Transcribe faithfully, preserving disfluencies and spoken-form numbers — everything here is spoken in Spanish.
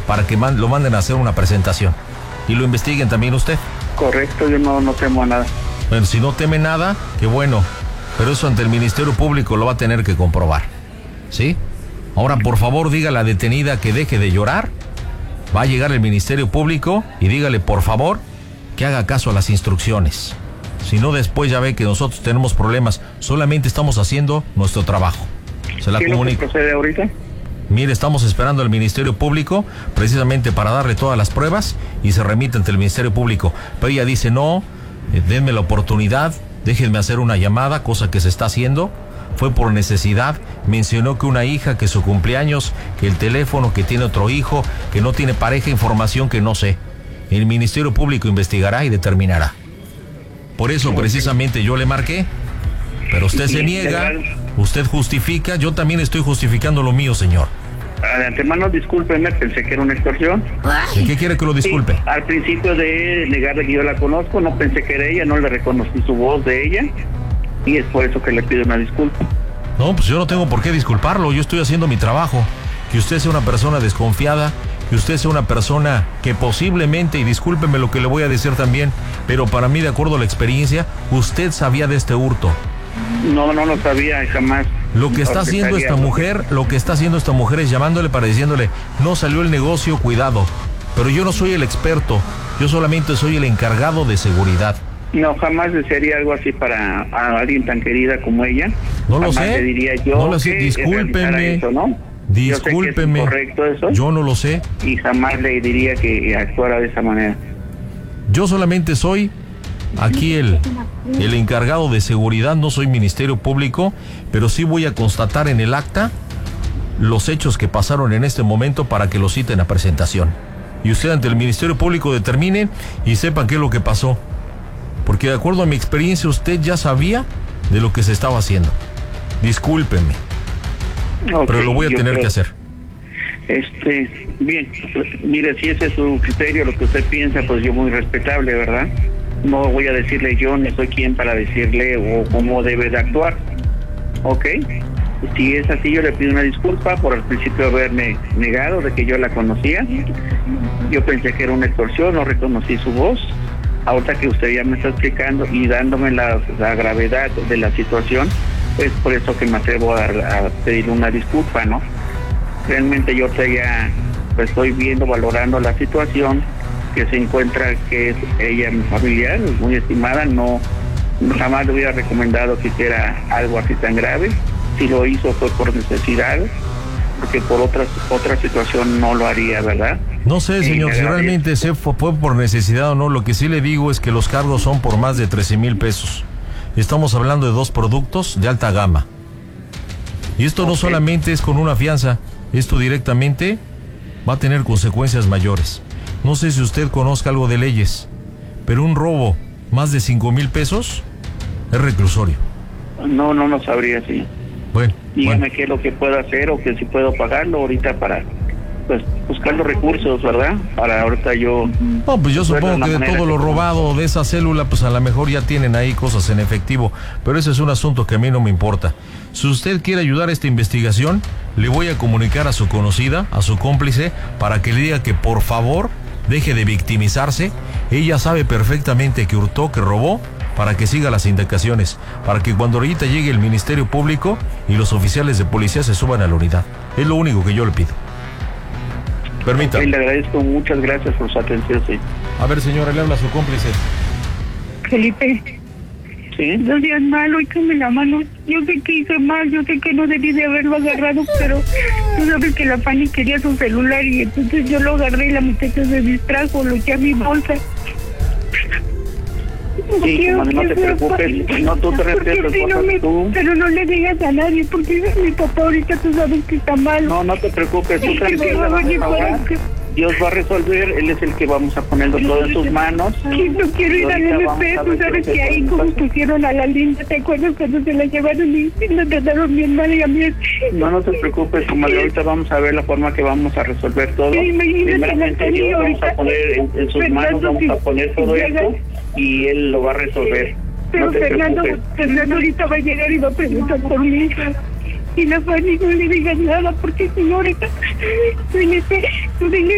para que man, lo manden a hacer una presentación y lo investiguen también usted. Correcto, yo no, no temo a nada. Bueno, si no teme nada, qué bueno, pero eso ante el Ministerio Público lo va a tener que comprobar, ¿sí? Ahora, por favor, diga a la detenida que deje de llorar. Va a llegar el Ministerio Público y dígale, por favor, que haga caso a las instrucciones. Si no, después ya ve que nosotros tenemos problemas. Solamente estamos haciendo nuestro trabajo. Se la comunico. ¿Qué procede ahorita? Mire, estamos esperando al Ministerio Público precisamente para darle todas las pruebas y se remite ante el Ministerio Público. Pero ella dice, no, eh, denme la oportunidad, déjenme hacer una llamada, cosa que se está haciendo. Fue por necesidad, mencionó que una hija, que su cumpleaños, que el teléfono, que tiene otro hijo, que no tiene pareja, información que no sé. El Ministerio Público investigará y determinará. Por eso precisamente yo le marqué, pero usted se niega, usted justifica, yo también estoy justificando lo mío, señor. De antemano, discúlpeme, pensé que era una extorsión. ¿De qué quiere que lo disculpe? Sí, al principio de negarle que yo la conozco, no pensé que era ella, no le reconocí su voz de ella, y es por eso que le pido una disculpa. No, pues yo no tengo por qué disculparlo, yo estoy haciendo mi trabajo. Que usted sea una persona desconfiada, que usted sea una persona que posiblemente, y discúlpeme lo que le voy a decir también, pero para mí, de acuerdo a la experiencia, usted sabía de este hurto. No, no lo sabía, jamás. Lo que está haciendo esta mujer, lo que está haciendo esta mujer es llamándole para diciéndole, no salió el negocio, cuidado. Pero yo no soy el experto, yo solamente soy el encargado de seguridad. No, jamás desearía algo así para a alguien tan querida como ella. No lo jamás sé, le diría yo no lo sé, que discúlpeme, eso, ¿no? discúlpeme, yo sé que es incorrecto eso, yo no lo sé. Y jamás le diría que actuara de esa manera. Yo solamente soy aquí el, el encargado de seguridad, no soy Ministerio Público, pero sí voy a constatar en el acta los hechos que pasaron en este momento para que lo citen a presentación. Y usted ante el Ministerio Público determine y sepa qué es lo que pasó. Porque de acuerdo a mi experiencia, usted ya sabía de lo que se estaba haciendo. Discúlpeme, okay, pero lo voy a tener creo, que hacer. Este, bien, pues, mire, si ese es su criterio, lo que usted piensa, pues yo muy respetable, ¿verdad? No voy a decirle yo, ni soy quien para decirle o cómo debe de actuar, ¿ok? Si es así, yo le pido una disculpa por al principio haberme negado de que yo la conocía. Yo pensé que era una extorsión, no reconocí su voz. Ahorita que usted ya me está explicando y dándome la, la gravedad de la situación, es por eso que me atrevo a, a pedir una disculpa, ¿no? Realmente yo ya pues, estoy viendo, valorando la situación, que se encuentra que es ella mi familiar, muy estimada, no, no jamás le hubiera recomendado que hiciera algo así tan grave. Si lo hizo fue por necesidad, porque por otra, otra situación no lo haría, ¿verdad? No sé, señor, si realmente se fue, fue por necesidad o no. Lo que sí le digo es que los cargos son por más de trece mil pesos. Estamos hablando de dos productos de alta gama. Y esto okay. no solamente es con una fianza, esto directamente va a tener consecuencias mayores. No sé si usted conozca algo de leyes, pero un robo más de cinco mil pesos es reclusorio. No, no lo sabría, sí. Bueno, dígame bueno. qué es lo que puedo hacer o que si puedo pagarlo ahorita para pues buscar los recursos, ¿verdad? Para ahorita yo... No, pues yo supongo que de todo lo robado de esa célula, pues a lo mejor ya tienen ahí cosas en efectivo, pero ese es un asunto que a mí no me importa. Si usted quiere ayudar a esta investigación, le voy a comunicar a su conocida, a su cómplice, para que le diga que por favor deje de victimizarse. Ella sabe perfectamente que hurtó, que robó, para que siga las indicaciones, para que cuando ahorita llegue el Ministerio Público y los oficiales de policía se suban a la unidad. Es lo único que yo le pido. Permítame. Sí, le agradezco, muchas gracias por su atención, sí. A ver, señora, le habla a su cómplice. Felipe. Sí. No seas malo, échame la mano. Yo sé que hice mal, yo sé que no debí de haberlo agarrado, pero tú sabes que la Fanny quería su celular y entonces yo lo agarré y la muchacha se distrajo, lo eché a mi bolsa. Sí, no, no te preocupes, no, tú te respetas, si no me, tú. Pero no le digas a nadie, porque mi papá ahorita tú sabes que está mal. No, no te preocupes, tú tranquila, Dios va a resolver, Él es el que vamos a ponerlo todo en sus manos. Sí, no quiero ir al M P, tú sabes que ahí como pusieron a la linda, ¿te acuerdas cuando se la llevaron y la trataron bien mal y a mí? No, no te preocupes, comadre, ahorita vamos a ver la forma que vamos a resolver todo. Sí, primeramente Dios vamos a poner en, en sus manos, vamos a poner todo esto y Él lo va a resolver. Pero no Fernando, Fernando ahorita va a llegar y va a preguntar por mi hija. Y la Fanny no le diga nada, porque si no ahorita, tú dile